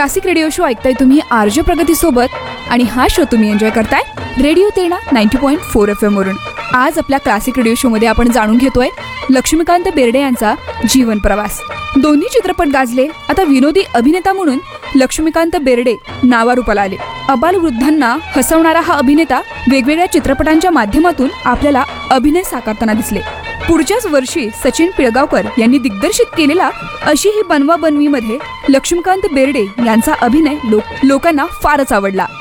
Classic radio show ऐकताय तुम्ही RJ प्रगती सोबत आणि हा शो तुम्ही एन्जॉय करताय रेडिओ तेरणा 90.4 FM वरून. आज आपल्या क्लासिक रेडिओ शो मध्ये आपण जाणून घेतोय लक्ष्मीकांत बेर्डे यांचा जीवन प्रवास. दोन्ही चित्रपट गाजले. आता विनोदी अभिनेता म्हणून लक्ष्मीकांत बेर्डे नावारूपाला आले. अबालवृद्धांना हसवणारा हा अभिनेता वेगवेगळ्या चित्रपटांच्या माध्यमातून आपल्याला अभिनय साकारताना दिसले. पुढच्याच वर्षी सचिन पिळगावकर यांनी दिग्दर्शित केलेला अशी ही बनवा बनवी मध्ये लक्ष्मीकांत बेर्डे यांचा अभिनय लोकांना फारच आवडला.